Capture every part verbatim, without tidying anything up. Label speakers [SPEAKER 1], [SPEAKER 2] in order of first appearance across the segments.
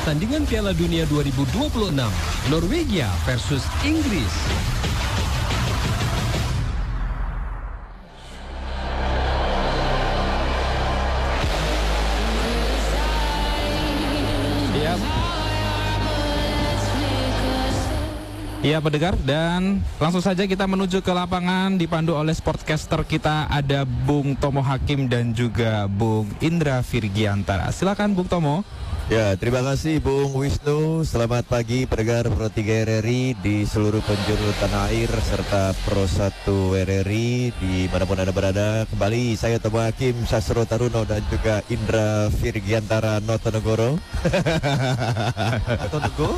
[SPEAKER 1] pertandingan Piala Dunia dua ribu dua puluh enam, Norwegia versus Inggris.
[SPEAKER 2] Ya pendengar, dan langsung saja kita menuju ke lapangan dipandu oleh sportcaster kita, ada Bung Tomo Hakim dan juga Bung Indra Virgiantara. Silakan Bung Tomo.
[SPEAKER 3] Ya, terima kasih Bung Wisnu. Selamat pagi pendengar Pro tiga R R I di seluruh penjuru tanah air serta Pro satu R R I dimanapun Anda berada. Kembali saya Tomo Hakim Sasro Taruno dan juga Indra Virgiantara Notonegoro.
[SPEAKER 4] Notonegoro?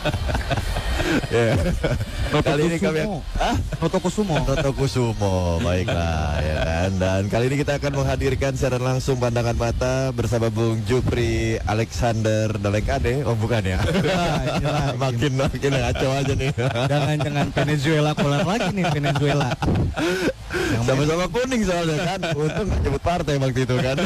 [SPEAKER 3] Ya. Kali ini kami
[SPEAKER 4] ah Notokusumo.
[SPEAKER 3] Notokusumo, baiklah ya kan. Dan kali ini kita akan menghadirkan secara langsung pandangan mata bersama Bung Jupri Alexander Dalekade. Oh bukan ya?
[SPEAKER 4] Nah,
[SPEAKER 3] makin makin ngaco aja nih.
[SPEAKER 4] Jangan-jangan Venezuela keluar lagi nih Venezuela.
[SPEAKER 3] Sama-sama kuning soalnya kan. Untung gak nyebut partai waktu itu kan.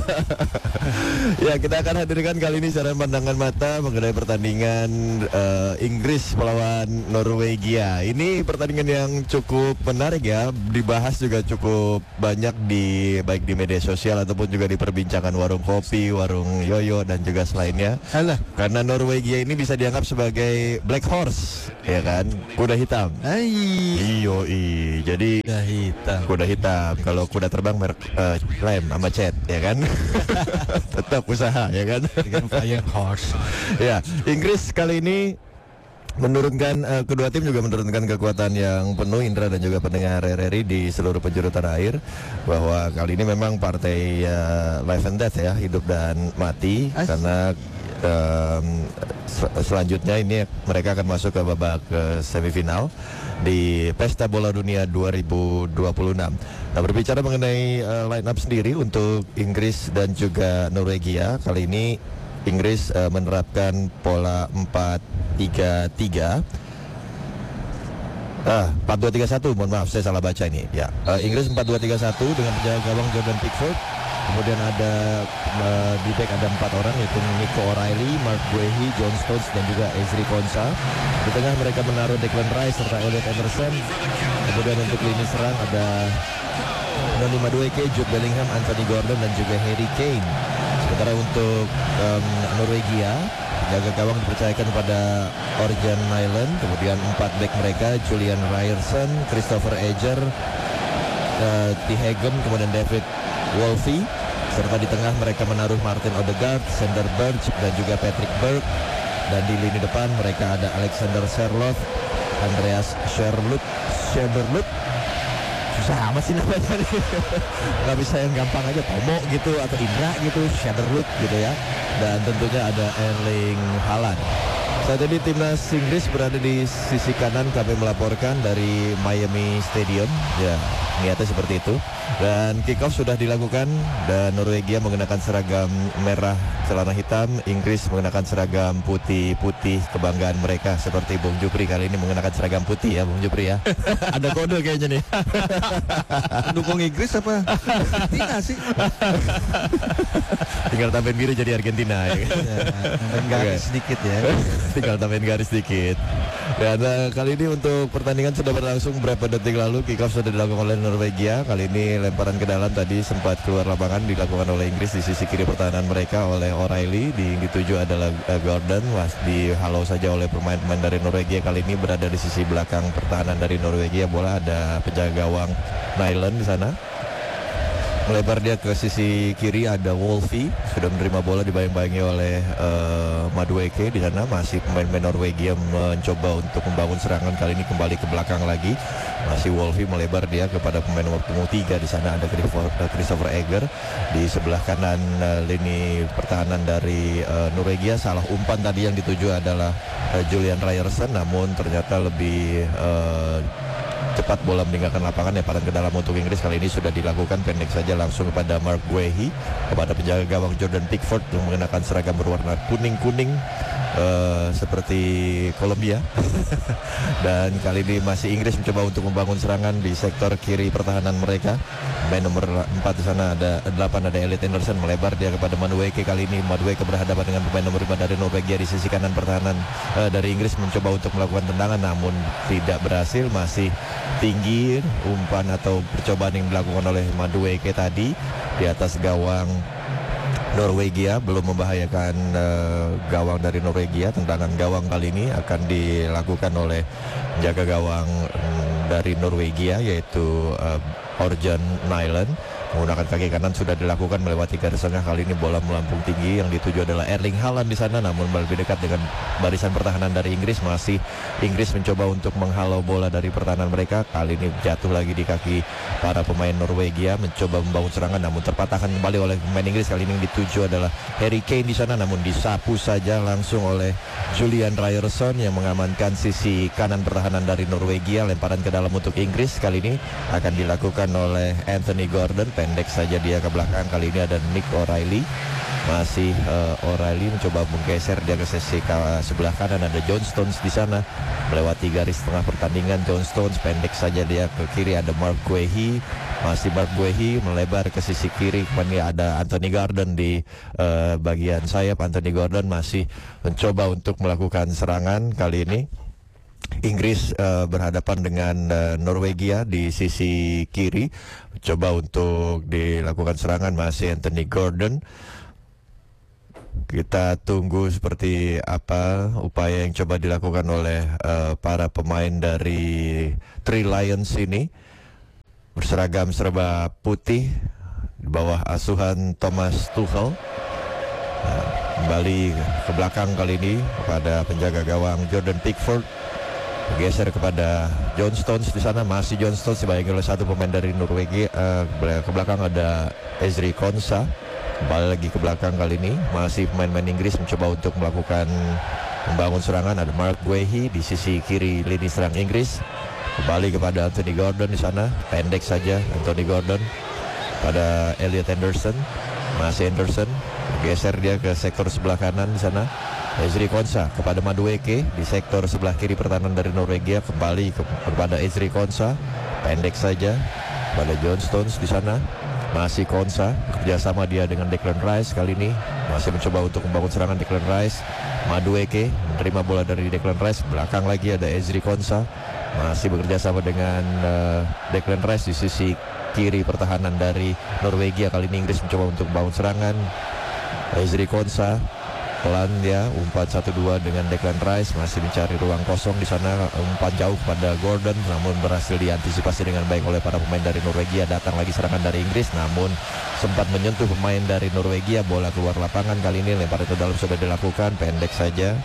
[SPEAKER 3] Ya, kita akan hadirkan kali ini secara pandangan mata mengenai pertandingan uh, Inggris melawan Norwegia. Ini pertandingan yang cukup menarik ya, dibahas juga cukup banyak di baik di media sosial ataupun juga di perbincangan warung kopi, warung yoyo dan juga selainnya.
[SPEAKER 4] Alah.
[SPEAKER 3] Karena Norwegia ini bisa dianggap sebagai black horse, ya kan, kuda hitam.
[SPEAKER 4] Hai.
[SPEAKER 3] Iyo i, jadi
[SPEAKER 4] kuda hitam.
[SPEAKER 3] Kuda hitam. Kalau kuda terbang merek uh, lem sama cet, ya kan. Tetap usaha, ya kan.
[SPEAKER 4] Dengan flying horse.
[SPEAKER 3] Ya, Inggris kali ini menurunkan uh, kedua tim juga menurunkan kekuatan yang penuh, Indra dan juga pendengar R R I di seluruh penjuru tanah air, bahwa kali ini memang partai uh, life and death ya, hidup dan mati. As karena um, sel selanjutnya ini mereka akan masuk ke babak uh, semifinal di Pesta Bola Dunia dua ribu dua puluh enam. Nah, berbicara mengenai uh, line up sendiri untuk Inggris dan juga Norwegia, kali ini Inggris uh, menerapkan pola empat tiga tiga. Ah, empat dua tiga satu, mohon maaf saya salah baca ini. Ya, uh, Inggris empat dua tiga satu dengan penjaga gawang Jordan Pickford. Kemudian ada uh, di back ada empat orang, yaitu Nico O'Reilly, Mark Guehi, John Stones dan juga Ezri Konsa. Di tengah mereka menaruh Declan Rice serta Elliot Emerson. Kemudian untuk lini serang ada Noni Madueke, Jude Bellingham, Anthony Gordon dan juga Harry Kane. Sementara untuk um, Norwegia, jaga gawang dipercayakan pada Orjan Nyland. Kemudian empat back mereka Julian Ryerson, Christopher Eger, uh, T. Hegem, kemudian David Wolfie. Serta di tengah mereka menaruh Martin Odegaard, Sander Berge dan juga Patrick Berg. Dan di lini depan mereka ada Alexander Sherlock, Andreas Sherlock, Sherlock. Susah amat sih namanya nih. Gak bisa yang gampang aja, Tomo gitu atau Indra gitu, Sherlock gitu ya. Dan tentunya ada Erling Haaland. Saat ini timnas Inggris berada di sisi kanan, kami melaporkan dari Miami Stadium. Ya, niatnya seperti itu. Dan kick off sudah dilakukan dan Norwegia menggunakan seragam merah celana hitam, Inggris menggunakan seragam putih-putih kebanggaan mereka, seperti Bung Jupri kali ini menggunakan seragam putih ya Bung Jupri ya. Ada kode kayaknya nih.
[SPEAKER 4] Pendukung Inggris apa Argentina sih?
[SPEAKER 3] Tinggal tambahin biru jadi Argentina ya.
[SPEAKER 4] Tambahin garis sedikit ya.
[SPEAKER 3] Tinggal tambahin garis sedikit. Dan uh, kali ini untuk pertandingan sudah berlangsung beberapa detik lalu, kick off sudah dilakukan oleh Norwegia. Kali ini lemparan ke dalam tadi sempat keluar lapangan dilakukan oleh Inggris di sisi kiri pertahanan mereka oleh O'Reilly. Di dituju adalah uh, Gordon, was dihalau saja oleh pemain-pemain dari Norwegia. Kali ini berada di sisi belakang pertahanan dari Norwegia. Bola ada penjaga gawang Nyland di sana. Melebar dia ke sisi kiri ada Wolfie, sudah menerima bola dibayang-bayangi oleh uh, Madueke di sana. Masih pemain-pemain Norwegia mencoba untuk membangun serangan, kali ini kembali ke belakang lagi. Masih Wolfie melebar dia kepada pemain nomor punggung tiga di sana ada Christopher Eger. Di sebelah kanan uh, lini pertahanan dari uh, Norwegia, salah umpan tadi yang dituju adalah uh, Julian Ryerson, namun ternyata lebih uh, cepat bola meninggalkan lapangan. Lemparan ke dalam untuk Inggris kali ini sudah dilakukan pendek saja langsung kepada Mark Guehi, kepada penjaga gawang Jordan Pickford yang mengenakan seragam berwarna kuning-kuning. uh, seperti Kolombia. Dan kali ini masih Inggris mencoba untuk membangun serangan di sektor kiri pertahanan mereka. Main nomor empat di sana ada delapan, ada Elliot Anderson, melebar dia kepada Madueke. Kali ini Madueke berhadapan dengan pemain nomor lima dari Norwegia di sisi kanan pertahanan uh, dari Inggris, mencoba untuk melakukan tendangan namun tidak berhasil. Masih tinggi umpan atau percobaan yang dilakukan oleh Madueke tadi di atas gawang Norwegia, belum membahayakan uh, gawang dari Norwegia. Tendangan gawang kali ini akan dilakukan oleh penjaga gawang um, dari Norwegia, yaitu uh, Orjan Nyland. Menggunakan kaki kanan sudah dilakukan melewati garis tengah. Kali ini bola melambung tinggi, yang dituju adalah Erling Haaland di sana, namun lebih dekat dengan barisan pertahanan dari Inggris. Masih Inggris mencoba untuk menghalau bola dari pertahanan mereka. Kali ini jatuh lagi di kaki para pemain Norwegia, mencoba membangun serangan namun terpatahkan kembali oleh pemain Inggris. Kali ini yang dituju adalah Harry Kane di sana, namun disapu saja langsung oleh Julian Ryerson yang mengamankan sisi kanan pertahanan dari Norwegia. Lemparan ke dalam untuk Inggris kali ini akan dilakukan oleh Anthony Gordon. Pendek saja dia ke belakang. Kali ini ada Nick O'Reilly. Masih uh, O'Reilly mencoba menggeser dia ke sisi ke sebelah kanan. Ada John Stones di sana melewati garis tengah pertandingan. John Stones pendek saja dia ke kiri. Ada Mark Guehi. Masih Mark Guehi melebar ke sisi kiri. Kemudian ada Anthony Gordon di uh, bagian sayap. Anthony Gordon masih mencoba untuk melakukan serangan. Kali ini Inggris uh, berhadapan dengan uh, Norwegia di sisi kiri, coba untuk dilakukan serangan. Masih Anthony Gordon. Kita tunggu seperti apa upaya yang coba dilakukan oleh uh, para pemain dari Three Lions ini, berseragam serba putih di bawah asuhan Thomas Tuchel. Nah, kembali ke belakang kali ini kepada penjaga gawang Jordan Pickford. Bergeser kepada John Stones di sana. Masih John Stones dibayangi oleh satu pemain dari Norwegia. Uh, ke belakang ada Ezri Konsa. Kembali lagi ke belakang kali ini. Masih pemain-pemain Inggris mencoba untuk melakukan membangun serangan. Ada Mark Guehi di sisi kiri lini serang Inggris. Kembali kepada Anthony Gordon di sana. Pendek saja Anthony Gordon pada Elliot Anderson. Masih Anderson. Bergeser dia ke sektor sebelah kanan di sana. Ezri Konsa kepada Madueke di sektor sebelah kiri pertahanan dari Norwegia. Kembali ke, kepada Ezri Konsa, pendek saja pada John Stones di sana. Masih Konsa, kerjasama dia dengan Declan Rice kali ini. Masih mencoba untuk membangun serangan Declan Rice. Madueke menerima bola dari Declan Rice. Belakang lagi ada Ezri Konsa. Masih bekerja sama dengan uh, Declan Rice di sisi kiri pertahanan dari Norwegia. Kali ini Inggris mencoba untuk membangun serangan. Ezri Konsa pelan dia umpan satu dua dengan Declan Rice, masih mencari ruang kosong di sana. Umpan jauh pada Gordon namun berhasil diantisipasi dengan baik oleh para pemain dari Norwegia. Datang lagi serangan dari Inggris namun sempat menyentuh pemain dari Norwegia. Bola keluar lapangan. Kali ini lempar itu dalam sudah dilakukan, pendek saja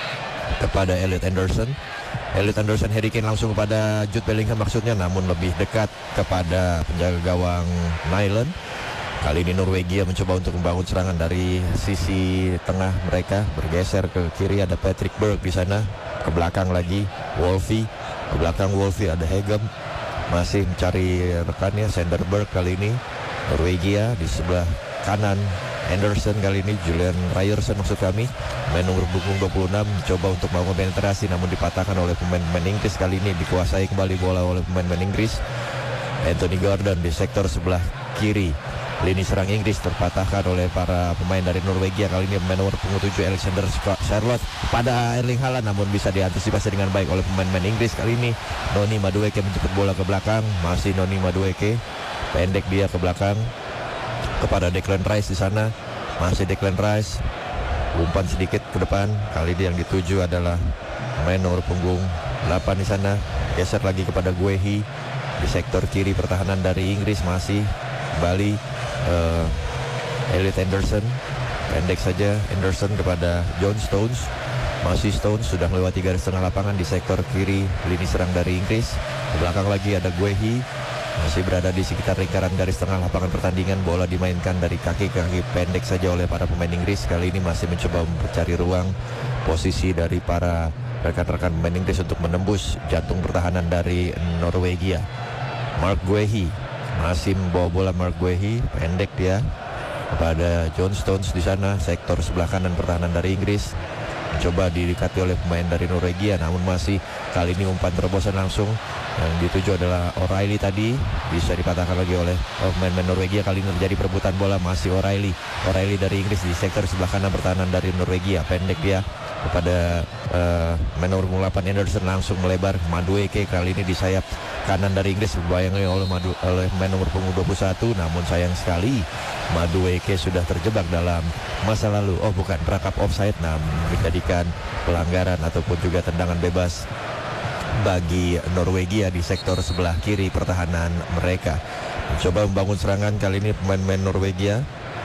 [SPEAKER 3] kepada Elliot Anderson. Elliot Anderson, Harry Kane langsung kepada Jude Bellingham maksudnya, namun lebih dekat kepada penjaga gawang Nyland. Kali ini Norwegia mencoba untuk membangun serangan dari sisi tengah mereka. Bergeser ke kiri ada Patrick Berg di sana. Ke belakang lagi Wolfie. Ke belakang Wolfie ada Hegem. Masih mencari rekannya Sanderberg kali ini. Norwegia di sebelah kanan Anderson kali ini. Julian Ryerson maksud kami. Main nomor punggung dua puluh enam mencoba untuk melakukan penetrasi namun dipatahkan oleh pemain-pemain Inggris. Kali ini dikuasai kembali bola oleh pemain-pemain Inggris. Anthony Gordon di sektor sebelah kiri lini serang Inggris terpatahkan oleh para pemain dari Norwegia. Kali ini pemain nomor punggung tujuh Alexander Charlotte pada Erling Haaland namun bisa diantisipasi dengan baik oleh pemain-pemain Inggris. Kali ini Noni Madueke menjemput bola ke belakang. Masih Noni Madueke, pendek dia ke belakang kepada Declan Rice di sana. Masih Declan Rice, umpan sedikit ke depan. Kali ini yang dituju adalah pemain nomor punggung delapan di sana. Geser lagi kepada Guehi di sektor kiri pertahanan dari Inggris. Masih kembali uh, Elliot Anderson, pendek saja Anderson kepada John Stones. Masih Stones sudah melewati garis tengah lapangan di sektor kiri lini serang dari Inggris. Di belakang lagi ada Guehi, masih berada di sekitar lingkaran garis tengah lapangan pertandingan. Bola dimainkan dari kaki ke kaki pendek saja oleh para pemain Inggris. Kali ini masih mencoba mencari ruang posisi dari para rekan-rekan pemain Inggris untuk menembus jantung pertahanan dari Norwegia. Mark Guehi masih membawa bola. Mark Guehi pendek dia kepada John Stones di sana sektor sebelah kanan pertahanan dari Inggris. Coba didekati oleh pemain dari Norwegia, namun masih kali ini umpan terobosan langsung. Yang dituju adalah O'Reilly tadi, bisa dipatahkan lagi oleh pemain-pemain Norwegia. Kali ini terjadi perebutan bola, masih O'Reilly. O'Reilly dari Inggris di sektor sebelah kanan pertahanan dari Norwegia. Pendek dia kepada uh, main nomor delapan Anderson, langsung melebar Madueke. Kali ini di sayap kanan dari Inggris dibayangi oleh Madu, oleh main nomor punggung dua puluh satu. Namun sayang sekali Madueke sudah terjebak dalam masa lalu. Oh bukan, perangkap offside, namun dijadikan pelanggaran ataupun juga tendangan bebas bagi Norwegia di sektor sebelah kiri pertahanan mereka. Mencoba membangun serangan, kali ini pemain-pemain Norwegia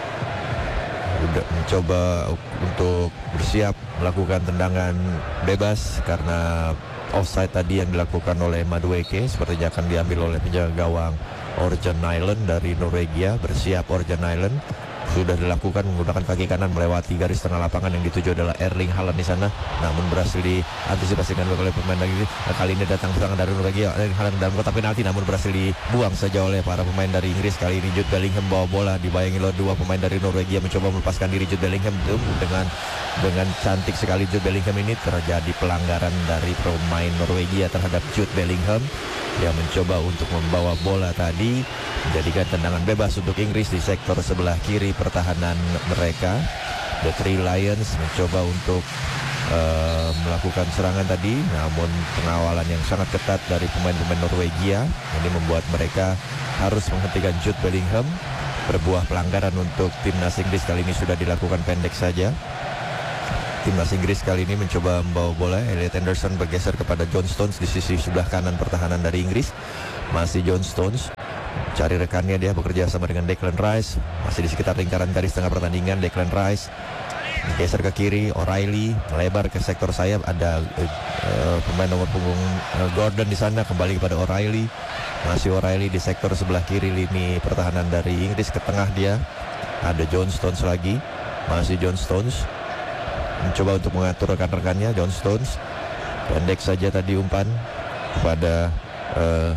[SPEAKER 3] udah mencoba untuk bersiap melakukan tendangan bebas karena offside tadi yang dilakukan oleh Madueke. Sepertinya akan diambil oleh penjaga gawang Orjan Nyland dari Norwegia. Bersiap Orjan Nyland, sudah dilakukan menggunakan kaki kanan melewati garis tengah lapangan. Yang dituju adalah Erling Haaland di sana, namun berhasil diantisipasikan oleh pemain lagi. Nah, kali ini datang serangan dari Norwegia. Erling Haaland dalam kotak penalti, namun berhasil dibuang saja oleh para pemain dari Inggris. Kali ini Jude Bellingham bawa bola, dibayangi oleh dua pemain dari Norwegia, mencoba melepaskan diri. Jude Bellingham dengan dengan cantik sekali Jude Bellingham ini. Terjadi pelanggaran dari pemain Norwegia terhadap Jude Bellingham yang mencoba untuk membawa bola tadi, menjadikan tendangan bebas untuk Inggris di sektor sebelah kiri pertahanan mereka. The Three Lions mencoba untuk uh, melakukan serangan tadi, namun pengawalan yang sangat ketat dari pemain-pemain Norwegia ini membuat mereka harus menghentikan Jude Bellingham. Berbuah pelanggaran untuk timnas Inggris. Kali ini sudah dilakukan pendek saja. Timnas Inggris kali ini mencoba membawa bola. Elliot Anderson bergeser kepada John Stones di sisi sebelah kanan pertahanan dari Inggris. Masih John Stones cari rekannya, dia bekerja sama dengan Declan Rice. Masih di sekitar lingkaran garis tengah pertandingan. Declan Rice geser ke kiri, O'Reilly melebar ke sektor sayap. Ada uh, pemain nomor punggung uh, Gordon di sana, kembali kepada O'Reilly. Masih O'Reilly di sektor sebelah kiri lini pertahanan dari Inggris. Ke tengah dia ada John Stones lagi. Masih John Stones mencoba untuk mengatur rekan-rekannya. John Stones pendek saja tadi umpan kepada uh,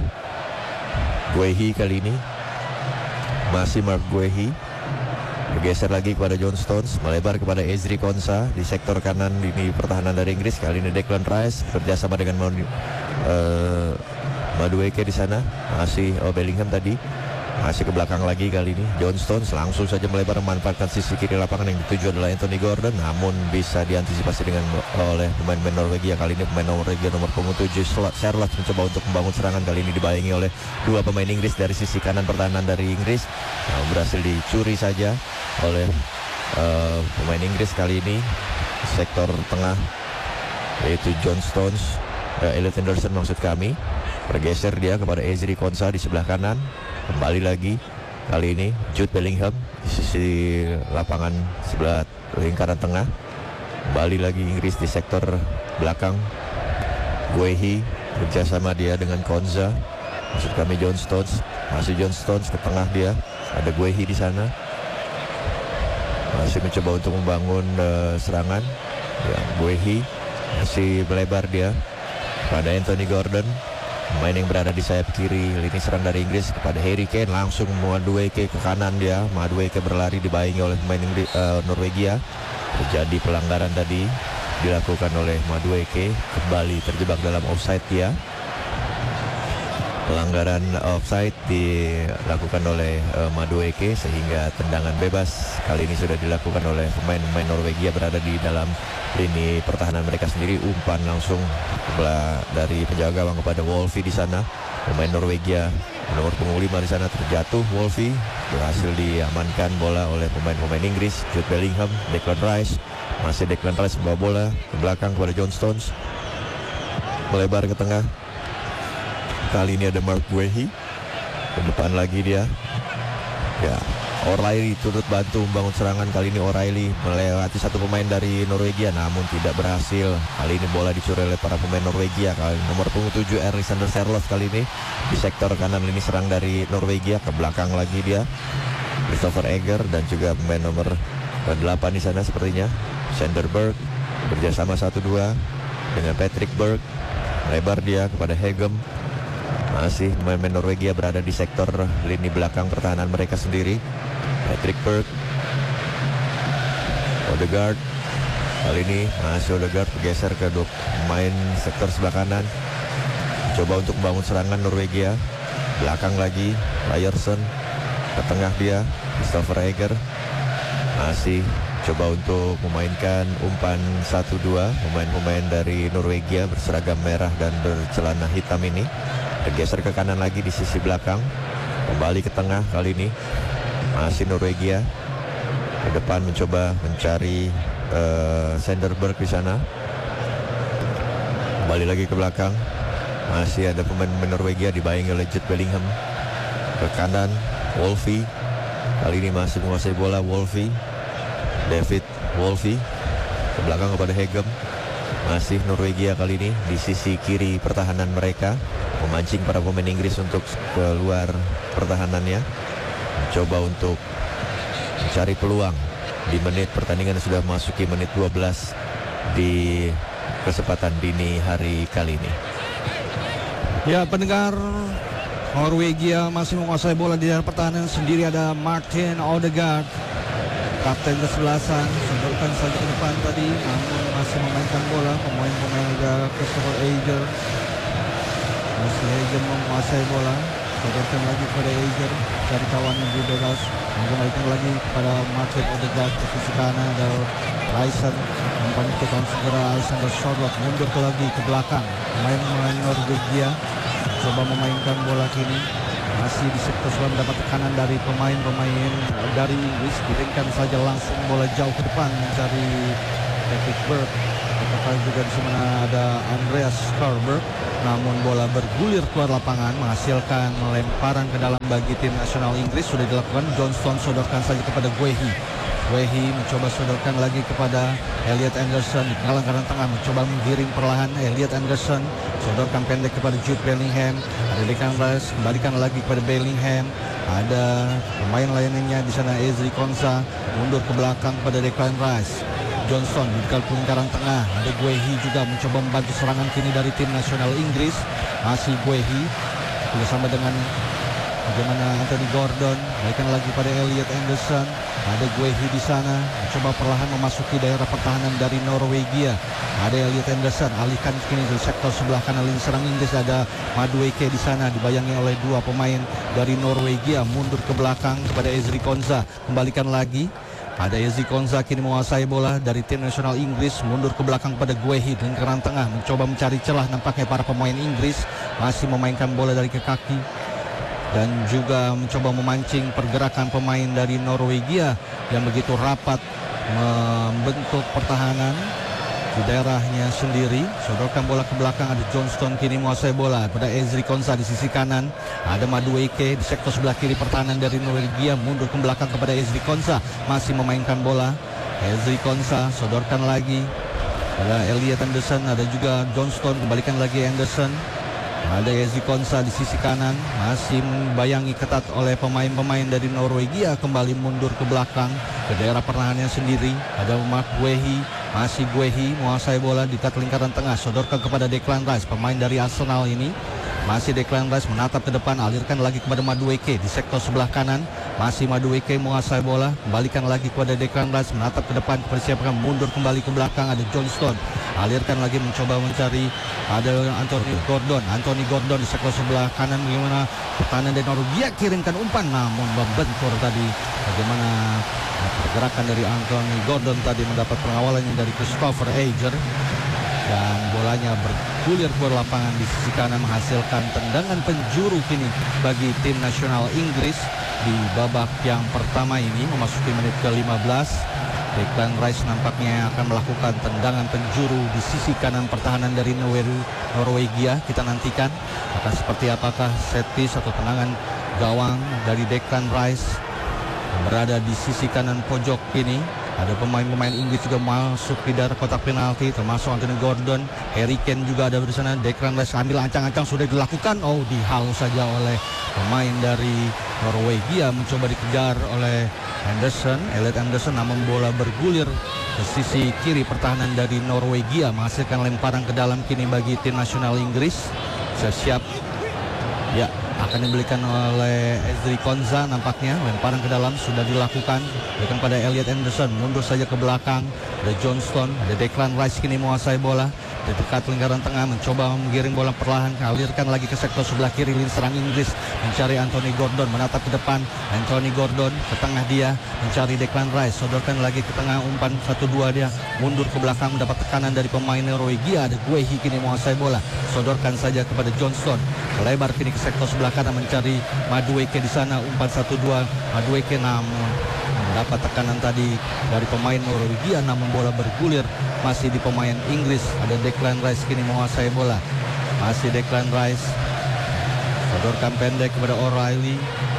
[SPEAKER 3] Guehi. Kali ini masih Mark Guehi, bergeser lagi kepada John Stones, melebar kepada Ezri Konsa di sektor kanan lini pertahanan dari Inggris. Kali ini Declan Rice kerjasama dengan uh, Madueke di sana. Masih oh, Bellingham tadi, masih ke belakang lagi. Kali ini John Stones langsung saja melebar memanfaatkan sisi kiri lapangan. Yang dituju adalah Anthony Gordon, namun bisa diantisipasi dengan oleh pemain-pemain Norwegia. Kali ini pemain Norwegia nomor punggung tujuh Charlotte mencoba untuk membangun serangan. Kali ini dibayangi oleh dua pemain Inggris dari sisi kanan pertahanan dari Inggris. Nah, berhasil dicuri saja oleh uh, pemain Inggris kali ini. Sektor tengah yaitu John Stones, uh, Elliot Anderson maksud kami. Bergeser dia kepada Ezri Konsa di sebelah kanan. Kembali lagi, kali ini Jude Bellingham di sisi lapangan sebelah lingkaran tengah. Kembali lagi Inggris di sektor belakang. Guehi kerjasama dia dengan Konza, maksud kami John Stones. Masih John Stones ke tengah dia, ada Guehi di sana. Masih mencoba untuk membangun uh, serangan. Ya, Guehi masih melebar dia pada Anthony Gordon, pemain yang berada di sayap kiri lini serang dari Inggris, kepada Harry Kane. Langsung Madueke ke kanan dia. Madueke berlari dibayangi oleh pemain Inggris, uh, Norwegia. Terjadi pelanggaran tadi dilakukan oleh Madueke. Kembali terjebak dalam offside dia. Pelanggaran offside dilakukan oleh uh, Madueke sehingga tendangan bebas kali ini sudah dilakukan oleh pemain-pemain Norwegia berada di dalam lini pertahanan mereka sendiri. Umpan langsung dari penjaga gawang kepada Wolfie di sana. Pemain Norwegia nomor punggung lima di sana terjatuh. Wolfie berhasil diamankan bola oleh pemain-pemain Inggris. Jude Bellingham, Declan Rice. Masih Declan Rice membawa bola ke belakang kepada John Stones. Melebar ke tengah. Kali ini ada Mark Guehi. Ke depan lagi dia. Ya, O'Reilly turut bantu membangun serangan. Kali ini O'Reilly melewati satu pemain dari Norwegia, namun tidak berhasil. Kali ini bola dicuri oleh para pemain Norwegia. Kali ini nomor punggung tujuh Alexander Serloth kali ini di sektor kanan lini serang dari Norwegia. Ke belakang lagi dia Christopher Egger dan juga pemain nomor delapan di sana sepertinya Sander Berg bekerjasama satu dua dengan Patrick Berg. Melebar dia kepada Hegem. Masih pemain Norwegia berada di sektor lini belakang pertahanan mereka sendiri. Patrick Berg, Odegaard, Kali ini masih Odegaard bergeser ke dua pemain sektor sebelah kanan. Coba untuk membangun serangan Norwegia. Belakang lagi Ryerson. Ke tengah dia Kristoffer Ager. Masih coba untuk memainkan umpan satu dua. Pemain-pemain dari Norwegia berseragam merah dan bercelana hitam ini bergeser ke kanan lagi di sisi belakang. Kembali ke tengah kali ini. Masih Norwegia. Ke depan mencoba mencari uh, Sanderberg di sana. Kembali lagi ke belakang. Masih ada pemain Norwegia dibayangi oleh Jude Bellingham. Ke kanan Wolfie. Kali ini masih menguasai bola Wolfie. David Wolfie. Ke belakang kepada Hegem. Masih Norwegia kali ini di sisi kiri pertahanan mereka, memancing para pemain Inggris untuk keluar pertahanannya. Mencoba untuk mencari peluang di menit pertandingan sudah memasuki menit dua belas di kesempatan dini hari kali ini.
[SPEAKER 5] Ya, pendengar, Norwegia masih menguasai bola di dalam pertahanan sendiri. Ada Martin Odegaard, kapten kesebelasan, sodorkan saja ke depan tadi, namun masih memainkan bola. Pemain-pemain ada Kristoffer Ager, masih Ager menguasai bola, sodorkan lagi kepada Ager dari kawannya di bebas, menggunakan lagi kepada Martin Odegaard ke sisi kanan. Ada Ryerson, umpan itu kan segera Alexander Sørloth mundur ke lagi ke belakang. Pemain-pemain Norwegia coba memainkan bola kini. Masih di sektor sebelah mendapat tekanan dari pemain-pemain dari Inggris. Diringkan saja langsung bola jauh ke depan mencari Patrick Berg. Apakah juga di sana ada Andreas Skarberg. Namun bola bergulir keluar lapangan menghasilkan lemparan ke dalam bagi tim nasional Inggris. Sudah dilakukan. Johnston sodorkan saja kepada Guehi. Guehi mencoba sodorkan lagi kepada Elliot Anderson di kanan tengah, mencoba menggiring perlahan. Elliot Anderson sodorkan pendek kepada Jude Bellingham. Ada Declan Rice, kembalikan lagi kepada Bellingham. Ada pemain lainnya di sana, Ezri Konsa mundur ke belakang kepada Declan Rice. Johnston di lingkaran tengah. Ada Guehi juga mencoba membantu serangan kini dari tim nasional Inggris. Masih Guehi bersama dengan bagaimana Anthony Gordon, balikan lagi pada Elliot Anderson. Ada Guehi di sana, mencoba perlahan memasuki daerah pertahanan dari Norwegia. Ada Elliot Anderson, alihkan kini di sektor sebelah kanan lini serang Inggris. Ada Madueke di sana, dibayangi oleh dua pemain dari Norwegia. Mundur ke belakang kepada Ezri Konsa, kembalikan lagi. Ada Ezri Konsa kini menguasai bola dari tim nasional Inggris. Mundur ke belakang pada Guehi dan keran tengah, mencoba mencari celah. Nampaknya para pemain Inggris masih memainkan bola dari ke kaki dan juga mencoba memancing pergerakan pemain dari Norwegia yang begitu rapat membentuk pertahanan di daerahnya sendiri. Sodorkan bola ke belakang. Ada Johnston kini menguasai bola pada Ezri Konsa di sisi kanan. Ada Madueke di sektor sebelah kiri pertahanan dari Norwegia. Mundur ke belakang kepada Ezri Konsa, masih memainkan bola. Ezri Konsa sodorkan lagi. Ada Elliot Anderson, ada juga Johnston, kembalikan lagi Anderson. Ada Ezri Konsa di sisi kanan, masih membayangi ketat oleh pemain-pemain dari Norwegia. Kembali mundur ke belakang ke daerah pertahanannya sendiri. Ada Mark Guehi, masih Guehi menguasai bola di dekat lingkaran tengah. Sodorkan kepada Declan Rice, pemain dari Arsenal ini. Masih Declan Rice menatap ke depan, alirkan lagi kepada Madueke di sektor sebelah kanan. Masih Madueke menguasai bola, kembalikan lagi kepada Declan Rice, menatap ke depan, persiapkan mundur kembali ke belakang. Ada Johnston, alirkan lagi mencoba mencari. Ada Anthony Gordon, Anthony Gordon di sektor sebelah kanan. Bagaimana pertahanan dari Norwegia, kirimkan umpan namun membentur tadi. Bagaimana pergerakan dari Anthony Gordon tadi mendapat pengawalan dari Kristoffer Ager. Dan bolanya bergulir keluar lapangan di sisi kanan, menghasilkan tendangan penjuru kini bagi tim nasional Inggris di babak yang pertama ini memasuki menit ke lima belas. Declan Rice nampaknya akan melakukan tendangan penjuru di sisi kanan pertahanan dari Norwegia. Kita nantikan akan seperti apakah set piece atau tendangan gawang dari Declan Rice berada di sisi kanan pojok ini. Ada pemain-pemain Inggris juga masuk di daerah kotak penalti, termasuk Anthony Gordon, Harry Kane juga ada di sana. Declan Rice ambil ancang-ancang, sudah dilakukan. Oh, dihalau saja oleh pemain dari Norwegia, mencoba dikejar oleh Anderson, Elliot Anderson, namun bola bergulir ke sisi kiri pertahanan dari Norwegia, menghasilkan lemparan ke dalam kini bagi tim nasional Inggris. Siap-siap. Ya, akan diberikan oleh Ezri Konza nampaknya. Lemparan ke dalam sudah dilakukan, berikan pada Elliot Anderson, mundur saja ke belakang. Ada Johnston, ada Declan Rice kini menguasai bola di dekat lingkaran tengah, mencoba menggiring bola perlahan, alirkan lagi ke sektor sebelah kiri. Lini serang Inggris mencari Anthony Gordon, menatap ke depan. Anthony Gordon ke tengah dia mencari Declan Rice, sodorkan lagi ke tengah, umpan satu dua dia, mundur ke belakang mendapat tekanan dari pemain Norwegia. Ada Guehi kini menguasai bola, sodorkan saja kepada Johnston, lebar kini ke sektor sebelah kanan mencari Madueke di sana, umpan satu dua Madueke namun mendapat tekanan tadi dari pemain Norwegia, namun bola bergulir masih di pemain Inggris. Ada Declan Rice kini menguasai bola, masih Declan Rice, sodorkan pendek kepada O'Reilly,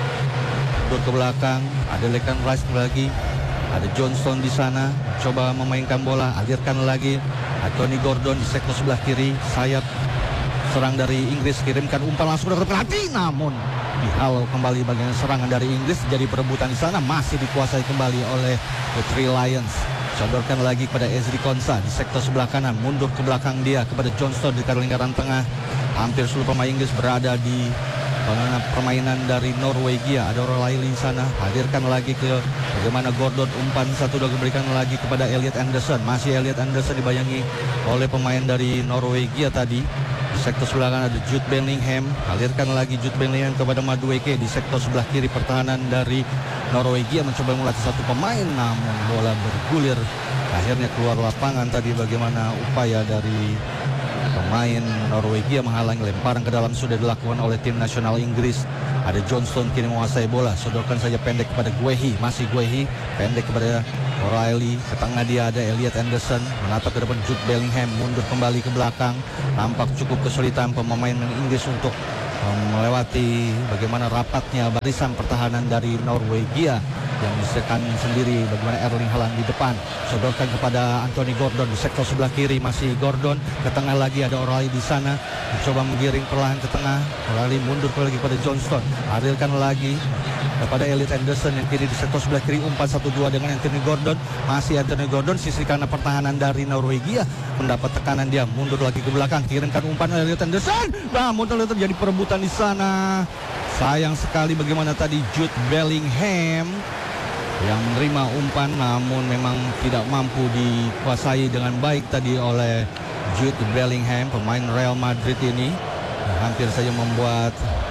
[SPEAKER 5] mundur ke belakang. Ada Declan Rice lagi, ada Johnston di sana, coba memainkan bola, alirkan lagi. Anthony Gordon di sektor sebelah kiri, sayap serang dari Inggris, kirimkan umpan langsung ke penalti, namun dihalau kembali bagian serangan dari Inggris. Jadi perebutan di sana masih dikuasai kembali oleh The Three Lions. Sodorkan lagi kepada Ezri Konsa di sektor sebelah kanan, mundur ke belakang dia kepada Johnston di lingkaran tengah. Hampir seluruh pemain Inggris berada di permainan dari Norwegia. Ada O'Reilly di sana, hadirkan lagi ke bagaimana Gordon, umpan satu dua diberikan lagi kepada Elliot Anderson. Masih Elliot Anderson dibayangi oleh pemain dari Norwegia tadi. Di sektor sebelah kanan ada Jude Bellingham, alirkan lagi Jude Bellingham kepada Madueke. Di sektor sebelah kiri pertahanan dari Norwegia mencoba melatih satu pemain, namun bola bergulir akhirnya keluar lapangan tadi. Bagaimana upaya dari pemain Norwegia menghalangi, lemparan ke dalam sudah dilakukan oleh tim nasional Inggris. Ada Johnston kini menguasai bola, sodorkan saja pendek kepada Guehi, masih Guehi, pendek kepada O'Reilly, ke tengah dia ada Elliot Anderson, menatap ke depan Jude Bellingham, mundur kembali ke belakang. Nampak cukup kesulitan pemain Inggris untuk um, melewati bagaimana rapatnya barisan pertahanan dari Norwegia yang disediakan sendiri. Bagaimana Erling Haaland di depan, sodorkan kepada Anthony Gordon di sektor sebelah kiri, masih Gordon, ke tengah lagi ada O'Reilly di sana, mencoba menggiring perlahan ke tengah. O'Reilly mundur lagi kepada Johnston, hadirkan lagi kepada Elliot Anderson yang kiri di sektor sebelah kiri, umpan satu dua dengan Anthony Gordon, masih Anthony Gordon. Sisi kanan pertahanan dari Norwegia mendapat tekanan, dia mundur lagi ke belakang, kirimkan umpan Elliot Anderson, namun terjadi perebutan di sana. Sayang sekali bagaimana tadi Jude Bellingham yang menerima umpan, namun memang tidak mampu dikuasai dengan baik tadi oleh Jude Bellingham, pemain Real Madrid ini. Hampir saja membuat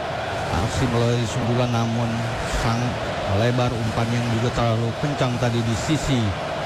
[SPEAKER 5] aksi melalui sundulan, namun sang lebar umpan yang juga terlalu kencang tadi di sisi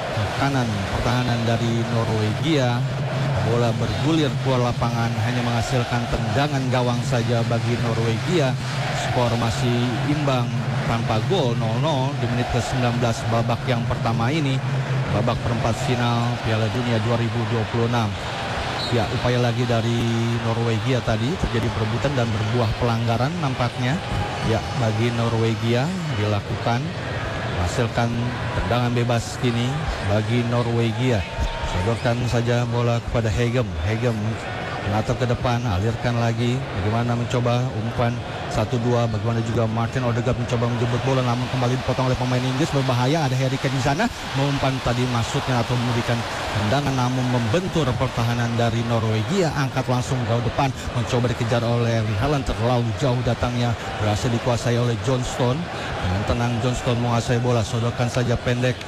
[SPEAKER 5] kanan pertahanan dari Norwegia. Bola bergulir keluar lapangan, hanya menghasilkan tendangan gawang saja bagi Norwegia. Skor masih imbang tanpa gol, nol nol di menit ke sembilan belas babak yang pertama ini, babak perempat final Piala Dunia dua ribu dua puluh enam. Ya, upaya lagi dari Norwegia tadi, terjadi perebutan dan berbuah pelanggaran nampaknya. Ya, bagi Norwegia dilakukan, menghasilkan tendangan bebas kini bagi Norwegia. Sodorkan saja bola kepada Hegem. Hegem menatap ke depan, alirkan lagi. Bagaimana mencoba umpan satu dua. Bagaimana juga Martin Odegaard mencoba menjemput bola, namun kembali dipotong oleh pemain Inggris. Berbahaya, ada Harry Kane di sana. Umpan tadi maksudnya atau memberikan tendangan, namun membentur pertahanan dari Norwegia. Angkat langsung ke depan, mencoba dikejar oleh Erling Haaland, terlalu jauh datangnya, berhasil dikuasai oleh Johnston. Dengan tenang Johnston menguasai bola, sodorkan saja pendek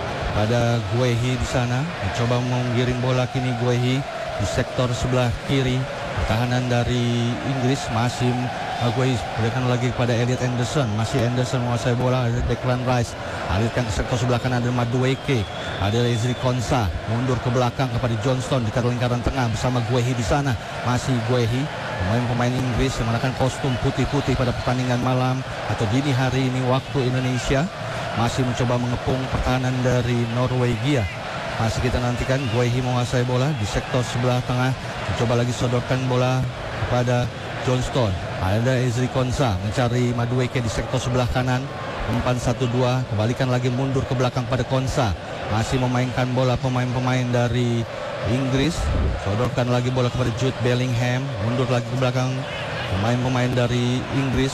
[SPEAKER 5] pada Guehi di sana, mencoba menggiring bola kini Guehi di sektor sebelah kiri pertahanan dari Inggris. Masih Guehi berikan lagi kepada Elliot Anderson, masih Anderson menguasai bola. Ada Declan Rice, alirkan ke sektor sebelah kanan, ada Madueke, ada Ezri Konsa, mundur ke belakang kepada Johnston di lingkaran tengah bersama Guehi di sana. Masih Guehi, pemain-pemain Inggris yang mengenakan kostum putih-putih pada pertandingan malam atau dini hari ini waktu Indonesia, masih mencoba mengepung pertahanan dari Norwegia. Masih kita nantikan Guehi menguasai bola di sektor sebelah tengah, mencoba lagi sodorkan bola kepada Johnston. Ada Ezri Konsa mencari Madueke di sektor sebelah kanan, umpan satu dua, kembalikan lagi mundur ke belakang pada Konsa. Masih memainkan bola pemain-pemain dari Inggris, sodorkan lagi bola kepada Jude Bellingham, mundur lagi ke belakang pemain-pemain dari Inggris.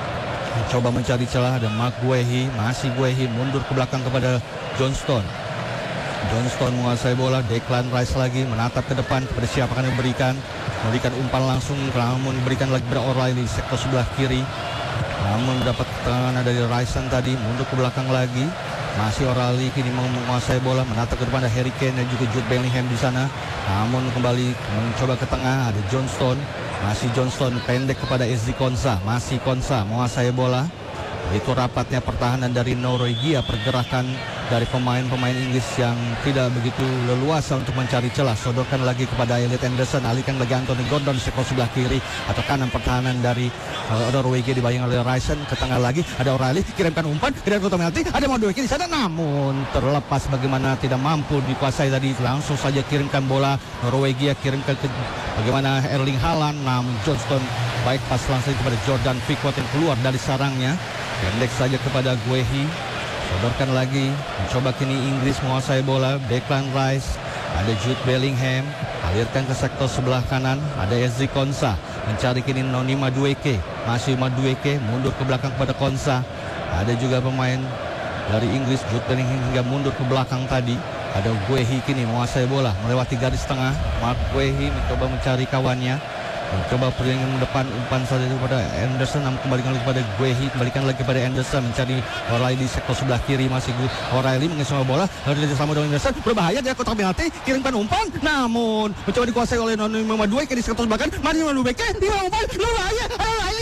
[SPEAKER 5] Coba mencari celah, ada Mark Guehi, masih Guehi mundur ke belakang kepada Johnston. Johnston menguasai bola, Declan Rice lagi menatap ke depan kepada siapa akan diberikan. Memberikan umpan langsung, namun diberikan lagi kepada O'Reilly sektor sebelah kiri. Namun mendapat tekanan dari Ryson tadi, mundur ke belakang lagi. Masih O'Reilly kini menguasai bola, menatap ke depan ada Harry Kane dan juga Jude Bellingham di sana. Namun kembali mencoba ke tengah, ada Johnston. Masih Johnston pendek kepada Ezri Konsa. Masih Konsa menguasai bola. Itu rapatnya pertahanan dari Norwegia, pergerakan dari pemain-pemain Inggris yang tidak begitu leluasa untuk mencari celah. Sodorkan lagi kepada Elliot Anderson, alihkan lagi Anthony Gordon sektor sebelah kiri atau kanan pertahanan dari uh, Norwegia dibayang oleh Ryson. Ke tengah lagi ada O'Reilly, kirimkan umpan ke dalam kotak penalti, ada Madueke di sana, namun terlepas bagaimana tidak mampu dikuasai tadi. Langsung saja kirimkan bola Norwegia, kirimkan ke bagaimana Erling Haaland, namun Johnston baik pas langsung kepada Jordan Pickford yang keluar dari sarangnya. Pendek saja kepada Guehi. Sodorkan lagi. Mencoba kini Inggris menguasai bola. Declan Rice. Ada Jude Bellingham. Alirkan ke sektor sebelah kanan. Ada Ezri Konsa. Mencari kini Noni Madueke. Masih Madueke. Mundur ke belakang kepada Konsa. Ada juga pemain dari Inggris. Jude Bellingham hingga mundur ke belakang tadi. Ada Guehi kini menguasai bola. Melewati garis tengah. Mark Guehi mencoba mencari kawannya. Mencoba perlindungan depan, umpan saja kepada Anderson, namun kembalikan lagi kepada Guehi, kembalikan lagi kepada Anderson, mencari O'Reilly di sektor sebelah kiri. Masih O'Reilly mengesong bola, lalu sama dengan Anderson, berbahaya dia kotak penalti, kirimkan umpan, namun mencoba dikuasai oleh Noni Madueke di sektor sebelah kanan. Mari Madueke, dia umpan, berbahaya, O'Reilly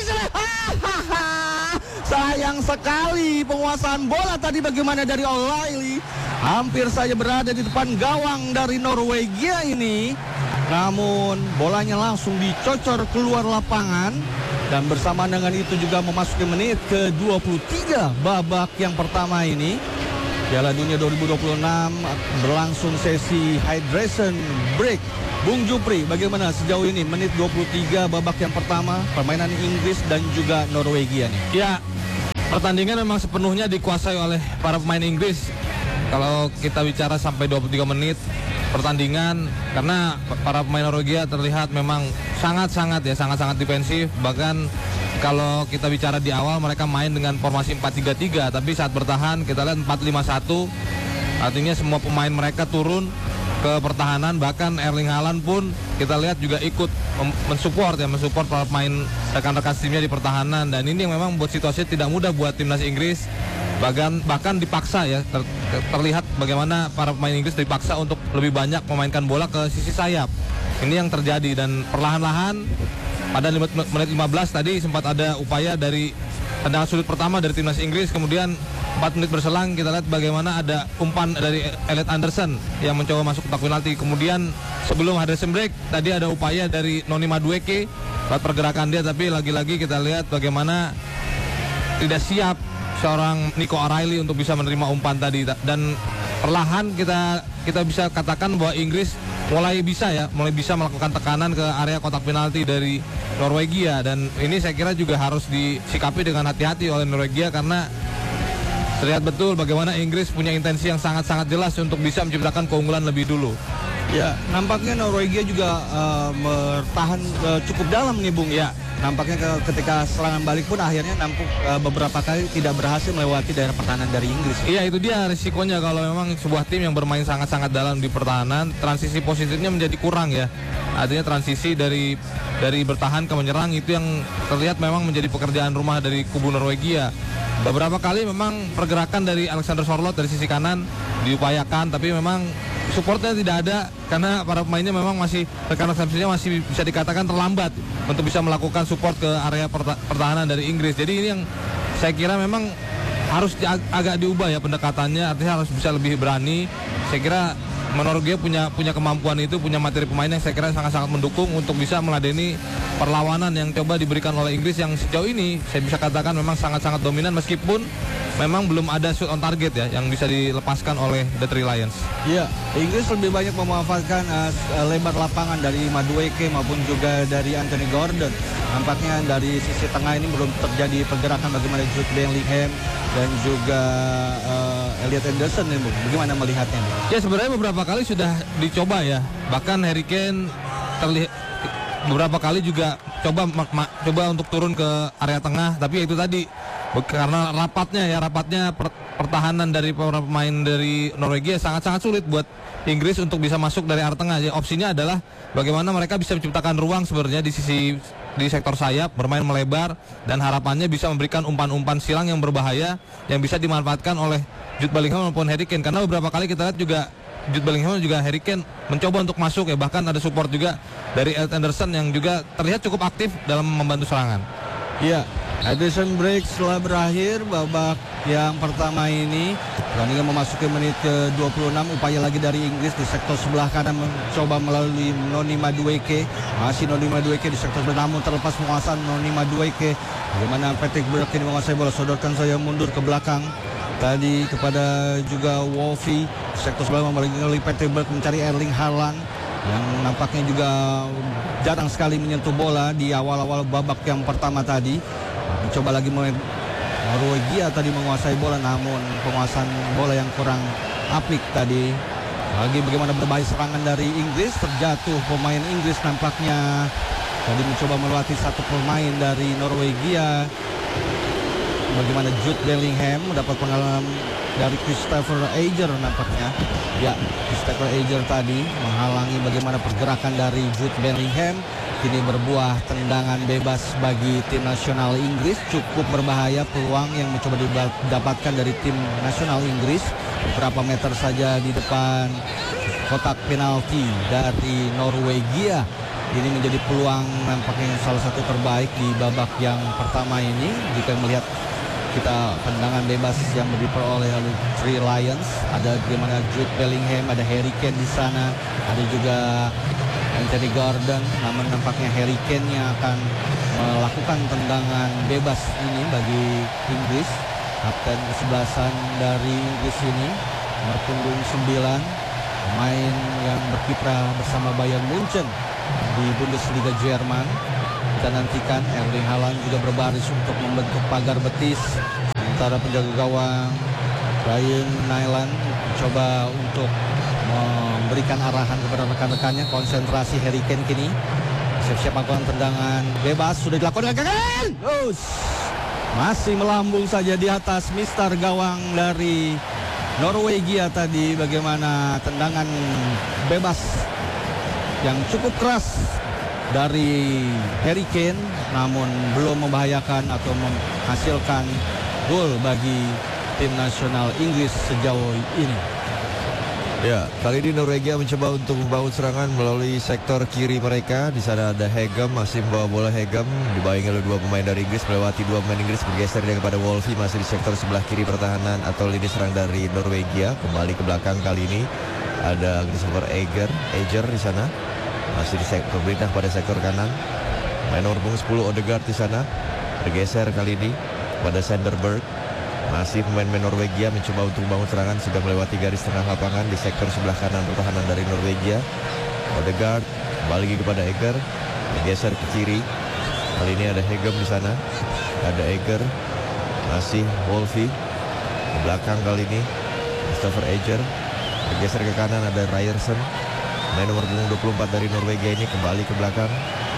[SPEAKER 5] sayang sekali penguasaan bola tadi bagaimana dari O'Reilly. Hampir saja berada di depan gawang dari Norwegia ini. Namun bolanya langsung dicocor keluar lapangan. Dan bersamaan dengan itu juga memasuki menit ke dua puluh tiga babak yang pertama ini. Piala Dunia dua ribu dua puluh enam berlangsung sesi hydration break. Bung Jupri, bagaimana sejauh ini menit dua puluh tiga babak yang pertama permainan Inggris dan juga Norwegia nih?
[SPEAKER 6] Ya, pertandingan memang sepenuhnya dikuasai oleh para pemain Inggris. Kalau kita bicara sampai dua puluh tiga menit pertandingan, karena para pemain Norwegia terlihat memang sangat-sangat ya sangat-sangat defensif. Bahkan kalau kita bicara di awal mereka main dengan formasi empat tiga tiga, tapi saat bertahan kita lihat empat lima satu. Artinya semua pemain mereka turun ke pertahanan, bahkan Erling Haaland pun kita lihat juga ikut mensupport ya mensupport para pemain rekan-rekan timnya di pertahanan. Dan ini yang memang membuat situasi tidak mudah buat timnas Inggris. Bahkan bahkan dipaksa ya ter, terlihat bagaimana para pemain Inggris dipaksa untuk lebih banyak memainkan bola ke sisi sayap. Ini yang terjadi dan perlahan-lahan pada menit lima belas tadi sempat ada upaya dari tendangan sudut pertama dari timnas Inggris. Kemudian empat menit berselang kita lihat bagaimana ada umpan dari Elliot Anderson yang mencoba masuk kotak penalti. Kemudian sebelum hydration break tadi ada upaya dari Noni Madueke buat pergerakan dia, tapi lagi-lagi kita lihat bagaimana tidak siap seorang Nico O'Reilly untuk bisa menerima umpan tadi. Dan perlahan kita kita bisa katakan bahwa Inggris mulai bisa ya mulai bisa melakukan tekanan ke area kotak penalti dari Norwegia. Dan ini saya kira juga harus disikapi dengan hati-hati oleh Norwegia, karena terlihat betul bagaimana Inggris punya intensi yang sangat-sangat jelas untuk bisa menciptakan keunggulan lebih dulu.
[SPEAKER 5] Ya, nampaknya Norwegia juga uh, bertahan uh, cukup dalam nih Bung ya. Nampaknya ke, ketika serangan balik pun akhirnya nampuk uh, beberapa kali tidak berhasil melewati daerah pertahanan dari Inggris.
[SPEAKER 6] Iya, itu dia risikonya kalau memang sebuah tim yang bermain sangat-sangat dalam di pertahanan, transisi positifnya menjadi kurang ya. Artinya transisi dari dari bertahan ke menyerang itu yang terlihat memang menjadi pekerjaan rumah dari kubu Norwegia. Beberapa kali memang pergerakan dari Alexander Sorloth dari sisi kanan diupayakan, tapi memang supportnya tidak ada karena para pemainnya memang masih rekan-rekan masih bisa dikatakan terlambat untuk bisa melakukan support ke area perta- pertahanan dari Inggris. Jadi ini yang saya kira memang harus di- agak diubah ya pendekatannya, artinya harus bisa lebih berani. Saya kira Norwegia punya punya kemampuan itu, punya materi pemain yang saya kira sangat-sangat mendukung untuk bisa meladeni perlawanan yang coba diberikan oleh Inggris yang sejauh ini saya bisa katakan memang sangat-sangat dominan, meskipun memang belum ada shoot on target ya yang bisa dilepaskan oleh The Three Lions.
[SPEAKER 5] Iya, Inggris lebih banyak memanfaatkan uh, lebar lapangan dari Madueke maupun juga dari Anthony Gordon. Nampaknya dari sisi tengah ini belum terjadi pergerakan bagaimana Jude Bellingham dan juga uh, Elliot Anderson nih, Bu. Bagaimana melihatnya?
[SPEAKER 6] Ya sebenarnya beberapa kali sudah dicoba ya. Bahkan Harry Kane terlihat beberapa kali juga coba ma- ma- coba untuk turun ke area tengah, tapi itu tadi karena rapatnya ya rapatnya per, pertahanan dari para pemain dari Norwegia sangat-sangat sulit buat Inggris untuk bisa masuk dari area tengah. Jadi opsinya adalah bagaimana mereka bisa menciptakan ruang sebenarnya di sisi di sektor sayap, bermain melebar, dan harapannya bisa memberikan umpan-umpan silang yang berbahaya yang bisa dimanfaatkan oleh Jude Bellingham maupun Harry Kane. Karena beberapa kali kita lihat juga Jude Bellingham juga Harry Kane mencoba untuk masuk ya, bahkan ada support juga dari Elliot Anderson yang juga terlihat cukup aktif dalam membantu serangan.
[SPEAKER 5] Iya, addition break setelah berakhir babak yang pertama ini. Pertandingan memasuki menit ke dua puluh enam. Upaya lagi dari Inggris di sektor sebelah kanan mencoba melalui Noni Madueke. Masih Noni Madueke di sektor sebelah, namun terlepas penguasaan Noni Madueke. Bagaimana Patrick Burke ini menguasai bola, sodorkan saya mundur ke belakang. Tadi kepada juga Wolfie sektor sebelah melalui Patrick Burke mencari Erling Haaland yang nampaknya juga jarang sekali menyentuh bola di awal-awal babak yang pertama tadi. Mencoba lagi Norwegia tadi menguasai bola, namun penguasaan bola yang kurang apik tadi. Lagi bagaimana berbahaya serangan dari Inggris, terjatuh pemain Inggris nampaknya tadi mencoba melewati satu pemain dari Norwegia. Bagaimana Jude Bellingham mendapat pengalaman dari Christopher Ajer nampaknya. Ya, Christopher Ajer tadi menghalangi bagaimana pergerakan dari Jude Bellingham. Kini berbuah tendangan bebas bagi tim nasional Inggris. Cukup berbahaya peluang yang mencoba didapatkan dari tim nasional Inggris. Beberapa meter saja di depan kotak penalti dari Norwegia. Ini menjadi peluang nampaknya salah satu terbaik di babak yang pertama ini. Jika melihat kita tendangan bebas yang diperoleh oleh Three Lions, ada bagaimana Jude Bellingham, ada Harry Kane di sana, ada juga Anthony Gordon. Namun nampaknya Harry Kane yang akan melakukan tendangan bebas ini bagi Inggris. Kapten kesebelasan dari Inggris ini nomor punggung sembilan, pemain yang berkiprah bersama Bayern Munchen di Bundesliga Jerman. Kita nantikan Erling Haaland juga berbaris untuk membentuk pagar betis. Sementara penjaga gawang Brian Nyland mencoba untuk memberikan arahan kepada rekan-rekannya. Konsentrasi Harry Kane kini siap-siap melakukan tendangan bebas. Sudah dilakukan dengan gagal. Terus masih melambung saja di atas mister gawang dari Norwegia tadi. Bagaimana tendangan bebas yang cukup keras dari Harry Kane, namun belum membahayakan atau menghasilkan gol bagi tim nasional Inggris sejauh ini.
[SPEAKER 3] Ya, kali ini Norwegia mencoba untuk membangun serangan melalui sektor kiri mereka. Di sana ada Hegem, masih membawa bola Hegem, dibayangi oleh dua pemain dari Inggris, melewati dua pemain Inggris, bergeser dia kepada Wolfie, masih di sektor sebelah kiri pertahanan atau lini serang dari Norwegia. Kembali ke belakang kali ini ada Christopher Ajer, Ajer di sana, masih di sektor berpindah pada sektor kanan. Main nomor punggung sepuluh Odegaard di sana, bergeser kali ini pada Sanderberg. Masih pemain-pemain Norwegia mencoba untuk membangun serangan, sudah melewati garis tengah lapangan di sektor sebelah kanan pertahanan dari Norwegia. Odegaard kembali lagi kepada Ajer, bergeser ke kiri. Kali ini ada Hegem di sana, ada Ajer, masih Wolfie ke belakang kali ini. Christopher Ajer bergeser ke kanan, ada Ryerson, main nomor punggung dua puluh empat dari Norwegia ini, kembali ke belakang.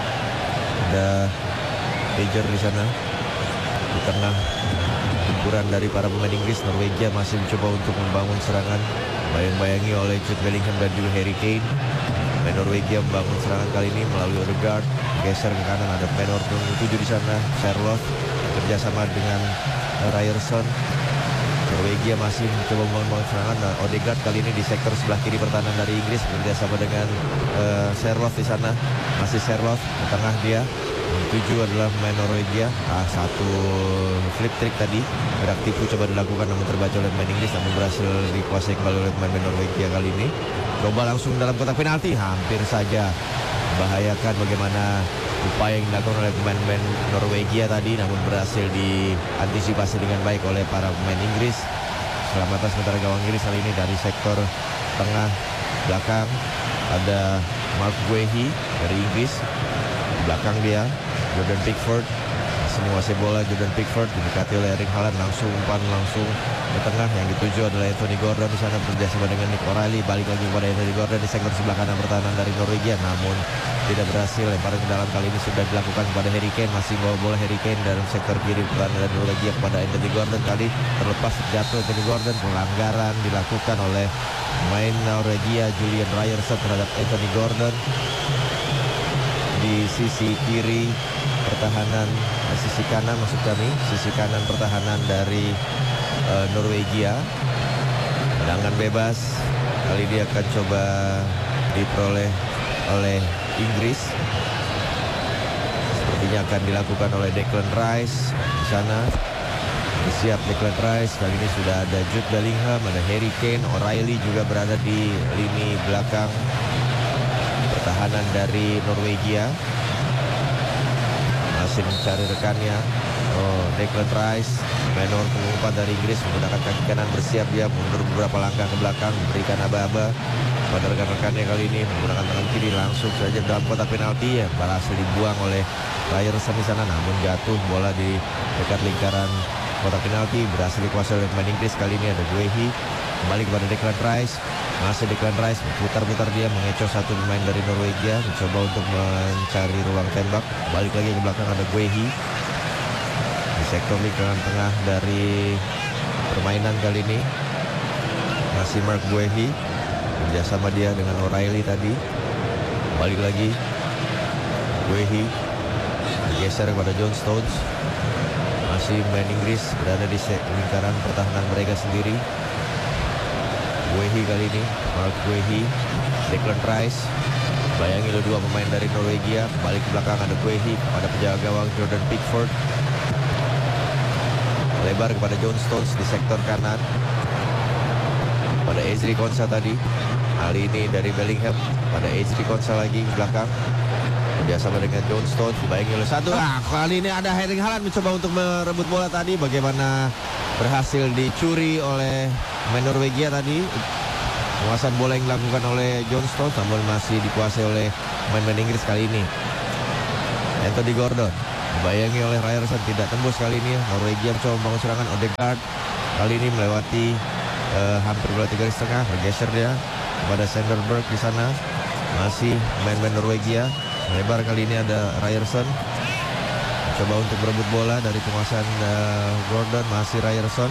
[SPEAKER 3] Ada Ajer di sana. Di tengah gempuran dari para pemain Inggris, Norwegia masih mencoba untuk membangun serangan, bayang-bayangi oleh Jude Bellingham dan juga Harry Kane. Pemain Norwegia membangun serangan kali ini melalui Odegaard, geser ke kanan, ada pemain nomor tujuh di sana, Sherlock, kerjasama dengan Ryerson. Norwegia masih mencoba membangun serangan. Nah, Odegaard kali ini di sektor sebelah kiri pertahanan dari Inggris, kerjasama dengan uh, Sherlock di sana, masih Sherlock di tengah dia. Tujuh adalah pemain Norwegia. Ah, satu flip trick tadi gerak tipu coba dilakukan namun terbaca oleh pemain Inggris, namun berhasil dikuasai kembali oleh pemain Norwegia kali ini. Coba langsung dalam kotak penalti, hampir saja membahayakan. Bagaimana upaya yang dilakukan oleh pemain-pemain Norwegia tadi, namun berhasil diantisipasi dengan baik oleh para pemain Inggris. Selamatan sementara gawang Inggris kali ini dari sektor tengah belakang ada Mark Guehi dari Inggris. Belakang dia Jordan Pickford, masih masih menguasai bola. Jordan Pickford didekati oleh Erling Haaland, langsung umpan langsung ke tengah. Yang dituju adalah Anthony Gordon di sana bekerjasama dengan Nick O'Reilly. Balik lagi kepada Anthony Gordon di sektor sebelah kanan pertahanan dari Norwegia, namun tidak berhasil. Lemparan ke dalam kali ini sudah dilakukan kepada Harry Kane. Masih bawa bola Harry Kane dalam sektor kiri pertahanan dari Norwegia kepada Anthony Gordon. Kali terlepas terjatuh Anthony Gordon. Pelanggaran dilakukan oleh pemain Norwegia Julian Ryerson terhadap Anthony Gordon di sisi kiri pertahanan, sisi kanan maksud kami, sisi kanan pertahanan dari uh, Norwegia. Tendangan bebas kali ini akan coba diperoleh oleh Inggris. Sepertinya akan dilakukan oleh Declan Rice di sana. Siap Declan Rice. Kali ini sudah ada Jude Bellingham, ada Harry Kane, O'Reilly juga berada di lini belakang pertahanan dari Norwegia. Masih mencari rekannya. Oh, Declan Rice, menor pengumpan dari Inggris, menggunakan kaki kanan, bersiap dia mundur beberapa langkah ke belakang, berikan aba-aba pada rekan-rekannya. Kali ini menggunakan tangan kiri langsung saja dalam kotak penalti, ya berhasil dibuang oleh Ryerson di sana, namun jatuh bola di dekat lingkaran kotak penalti, berhasil dikuasai oleh pemain Inggris. Kali ini ada Guehi, kembali kepada Declan Rice. Masih Declan Rice putar-putar dia mengecoh satu pemain dari Norwegia, mencoba untuk mencari ruang tembak. Balik lagi ke belakang, ada Guehi di sektor lingkaran tengah dari permainan kali ini. Masih Mark Guehi, kerjasama dia dengan O'Reilly tadi. Balik lagi Guehi, geser kepada John Stones. Masih pemain Inggris berada di lingkaran pertahanan mereka sendiri. Guehi kali ini, Mark Guehi, Declan Rice. Bayangi oleh dua pemain dari Norwegia. Balik ke belakang ada Guehi pada penjaga gawang Jordan Pickford. Lebar kepada John Stones di sektor kanan. Pada Ezri Konsa tadi. Kali ini dari Bellingham pada Ezri Konsa lagi ke belakang. Bersama dengan John Stones, dibayangi oleh satu. Ah, kali ini ada Erling Haaland mencoba untuk merebut bola tadi. Bagaimana berhasil dicuri oleh pemain Norwegia tadi. Penguasaan bola yang dilakukan oleh John Stones, namun masih dikuasai oleh pemain-pemain Inggris kali ini. Anthony Gordon dibayangi oleh Ryerson, tidak tembus kali ini. Norwegia mencoba membangun serangan. Odegaard kali ini melewati uh, hampir bola tiga garis tengah, bergeser dia kepada Sanderberg di sana. Masih pemain-pemain Norwegia. Lebar kali ini ada Ryerson, coba untuk berebut bola dari penguasaan uh, Gordon. Masih Ryerson,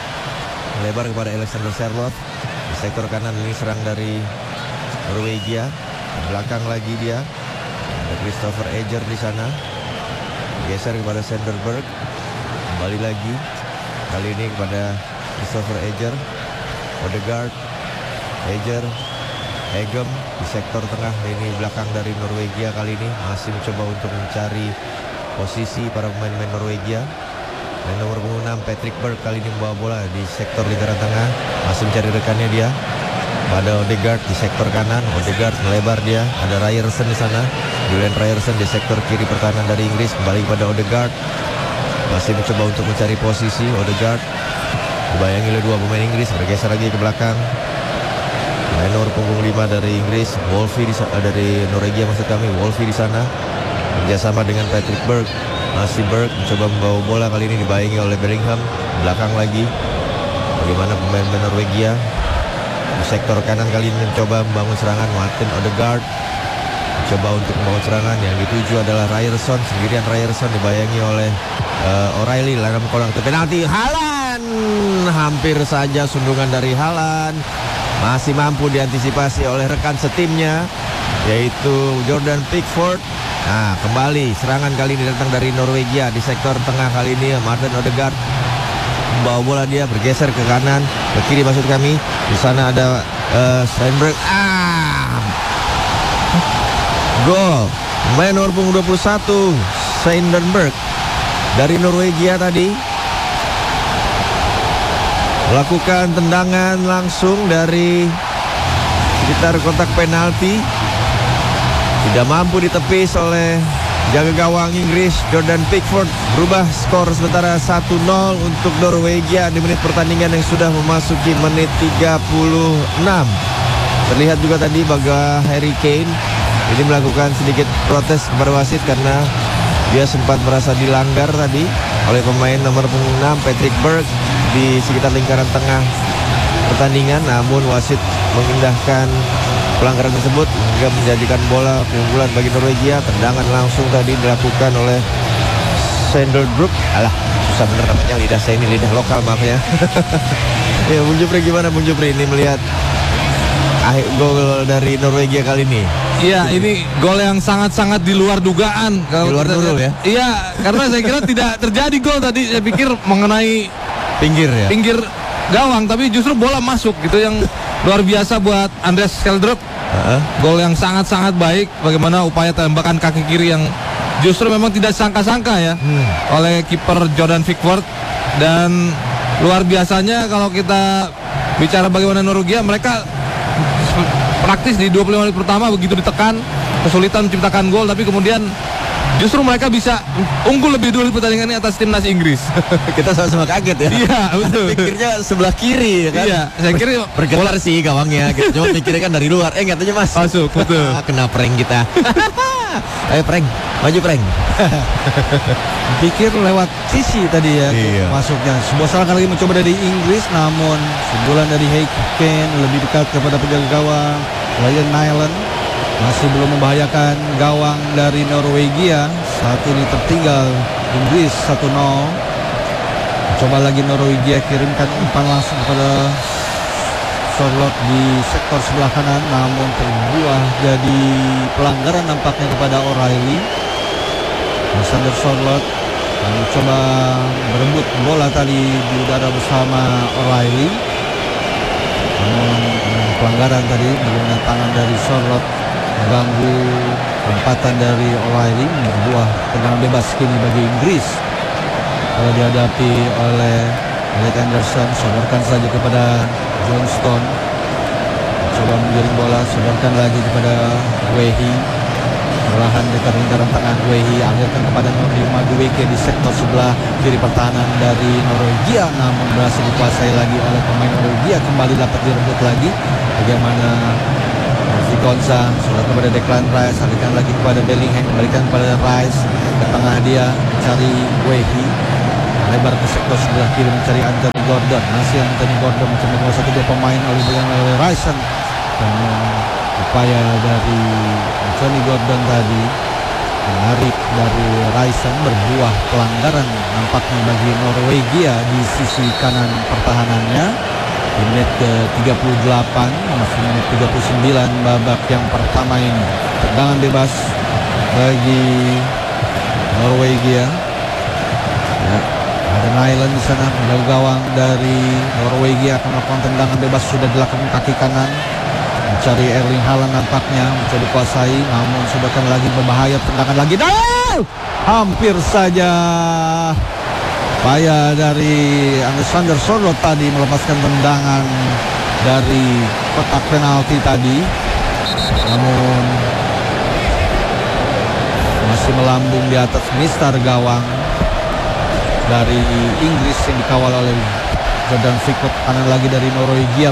[SPEAKER 3] lebar kepada Alexander Sørloth di sektor kanan. Ini serang dari Norwegia. Di belakang lagi dia ada Christopher Eger di sana, geser kepada Sanderberg, kembali lagi kali ini kepada Christopher Eger. Odegaard, Eger, Egem di sektor tengah lini belakang dari Norwegia. Kali ini masih mencoba untuk mencari posisi para pemain-pemain Norwegia. Dan nomor enam Patrick Berg kali ini membawa bola di sektor lingkaran tengah, masih mencari rekannya dia pada Odegaard di sektor kanan. Odegaard melebar dia, ada Ryerson di sana. Julian Ryerson di sektor kiri pertahanan dari Inggris, kembali pada Odegaard, masih mencoba untuk mencari posisi. Odegaard dibayangi oleh dua pemain Inggris, bergeser lagi ke belakang. Nomor punggung lima dari Inggris, Wolfie di, uh, dari Norwegia maksud kami, Wolfie di sana kerjasama dengan Patrick Berg. Masih Berg mencoba membawa bola, kali ini dibayangi oleh Bellingham. Belakang lagi, bagaimana pemain-pemain Norwegia di sektor kanan kali ini mencoba membangun serangan. Martin Odegaard mencoba untuk membangun serangan, yang dituju adalah Ryerson. Sendirian Ryerson dibayangi oleh uh, O'Reilly dalam kolam penalti. Haaland, hampir saja sundungan dari Haaland. Masih mampu diantisipasi oleh rekan setimnya, yaitu Jordan Pickford. Nah, kembali serangan kali ini datang dari Norwegia di sektor tengah. Kali ini Martin Odegaard membawa bola, dia bergeser ke kanan, ke kiri maksud kami. Di sana ada uh, Steinberg. Ah, gol. Main nomor punggung dua puluh satu Steinberg dari Norwegia tadi melakukan tendangan langsung dari sekitar kotak penalti. Tidak mampu ditepis oleh jaga gawang Inggris Jordan Pickford. Berubah skor sementara satu nol untuk Norwegia di menit pertandingan yang sudah memasuki menit tiga puluh enam. Terlihat juga tadi bahwa Harry Kane ini melakukan sedikit protes kepada wasit karena Dia sempat merasa dilanggar tadi oleh pemain nomor enam Patrick Berg di sekitar lingkaran tengah pertandingan, namun wasit mengindahkan pelanggaran tersebut hingga menjadikan bola keunggulan bagi Norwegia. Tendangan langsung tadi dilakukan oleh Sanderdrup. Alah, susah bener namanya, lidah saya ini lidah lokal, maaf ya. Ya, Bung Jupri, gimana Bung Jupri ini melihat akhir gol dari Norwegia kali ini?
[SPEAKER 6] Iya, ini gol yang sangat-sangat di luar dugaan.
[SPEAKER 3] Di luar nurul ya?
[SPEAKER 6] Iya, karena saya kira tidak terjadi gol tadi. Saya pikir mengenai
[SPEAKER 3] Pinggir ya?
[SPEAKER 6] pinggir gawang, tapi justru bola masuk gitu, yang luar biasa buat Andreas Skeldrup.
[SPEAKER 3] Uh-huh.
[SPEAKER 6] Gol yang sangat-sangat baik. Bagaimana upaya tembakan kaki kiri yang justru memang tidak sangka-sangka ya hmm. oleh kiper Jordan Pickford. Dan luar biasanya kalau kita bicara bagaimana Norwegia, mereka praktis di dua puluh lima menit pertama begitu ditekan, kesulitan menciptakan gol, tapi kemudian justru mereka bisa unggul lebih dulu di pertandingan ini atas timnas Inggris.
[SPEAKER 3] Kita sama-sama kaget ya.
[SPEAKER 6] Iya, betul.
[SPEAKER 3] Pikirnya sebelah kiri ya kan.
[SPEAKER 6] Iya, saya kira
[SPEAKER 3] bergetar sih gawangnya gitu. Cuma mikirnya kan dari luar. Eh, katanya Mas.
[SPEAKER 6] Masuk, betul.
[SPEAKER 3] Kena prank kita. Ayo prank, maju prank.
[SPEAKER 5] Pikir lewat sisi tadi ya
[SPEAKER 3] iya.
[SPEAKER 5] masuknya. Sebuah serangan lagi mencoba dari Inggris, namun sundulan dari Harry Kane lebih dekat kepada penjaga gawang Ryan Nyland. Masih belum membahayakan gawang dari Norwegia. Saat ini tertinggal Inggris satu nol. Coba lagi Norwegia kirimkan umpan langsung kepada Charlotte di sektor sebelah kanan, namun terbuah jadi pelanggaran nampaknya kepada O'Reilly. Alexander Charlotte mencoba berebut bola tadi di udara bersama O'Reilly, namun pelanggaran tadi menggunakan tangan dari Charlotte mengganggu lompatan dari O'Reilly, berbuah tendangan bebas kini bagi Inggris. Kalau dihadapi oleh Elliot Anderson, sodorkan saja kepada Johnston, coba menggiring bola, sodorkan lagi kepada Wehi, perlahan dekat lingkaran tengah Wehi, alirkan kepada Nordi Madueke di sektor sebelah kiri pertahanan dari Norwegia, namun berhasil dikuasai lagi oleh pemain Norwegia. Kembali dapat direbut lagi. Bagaimana Zikonza, sudah kepada Declan Rice, alihkan lagi kepada Bellingham, kembalikan kepada Rice, ke tengah dia mencari Wehi, lebar ke sektor sebelah kiri mencari Anthony Gordon. Masih Anthony Gordon mencoba menguasai dua pemain oleh oleh Rice, dan upaya dari Anthony Gordon tadi menarik dari Rice berbuah pelanggaran nampaknya bagi Norwegia di sisi kanan pertahanannya. Di menit ke tiga puluh delapan, masih menit tiga puluh sembilan babak yang pertama ini. Tendangan bebas bagi Norwegia. Ya, ada Nyland di sana, menjaga gawang dari Norwegia akan melakukan tendangan bebas, sudah dilakukan kaki kanan. Mencari Erling Haaland nampaknya, mencoba dikuasai, namun sudah kan lagi berbahaya, tendangan lagi. Dan hampir saja upaya dari Alexander Charlotte tadi melepaskan tendangan dari kotak penalti tadi, namun masih melambung di atas mistar gawang dari Inggris yang dikawal oleh Jordan Pickford. Kanan lagi dari Norwegia,